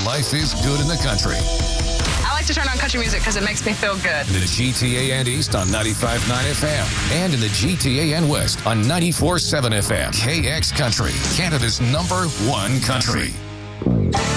life is good in the country. I like to turn on country music because it makes me feel good. In the GTA and East on 95.9 FM. And in the GTA and West on 94.7 FM. KX Country, Canada's #1 country.